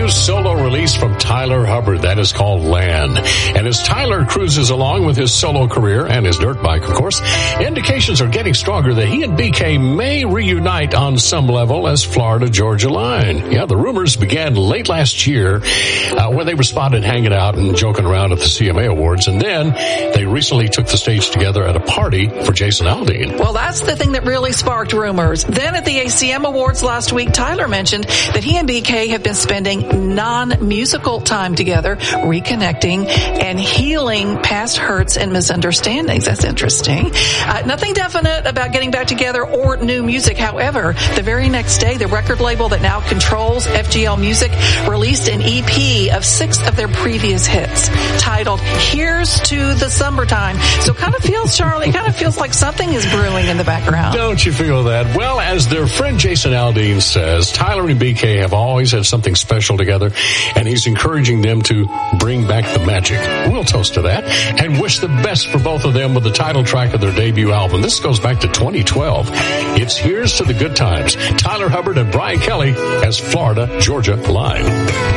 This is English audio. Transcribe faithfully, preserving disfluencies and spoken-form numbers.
new solo release from Tyler Hubbard that is called Land. And as Tyler cruises along with his solo career and his dirt bike, of course, indications are getting stronger that he and B K may reunite on some level as Florida-Georgia line. Yeah, the rumors began late last year uh, when they were spotted hanging out and joking around at the C M A Awards, and then they recently took the stage together at a party for Jason Aldean. Well, that's the thing that really sparked rumors. Then at the A C M Awards last week, Tyler mentioned that he and B K have been spending non-musical time together, reconnecting and healing past hurts and misunderstandings. That's interesting. Uh, nothing definite about getting back together or new music. However, the very next day, the record label that now controls F G L Music released an E P of six of their previous hits titled Here's to the Summertime. So kind of feels, Charlie, kind of feels like something is brewing in the background. Don't you feel that? Well, as their friend Jason Aldean says, Tyler and B K have always had something special together, and he's encouraging them to bring back the magic. We'll toast to that and wish the best for both of them with the title track of their debut album. This goes back to twenty twelve. It's Here's to the Good Times. Tyler Hubbard and Brian Kelly as Florida-Georgia Line.